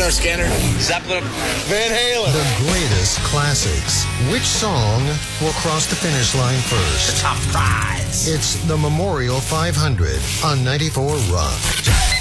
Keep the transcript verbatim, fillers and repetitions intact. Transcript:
radar scanner? Zeppelin? Van Halen? The greatest classics. Which song will cross the finish line first? The top prize. It's the Memorial five hundred on ninety-four Rock.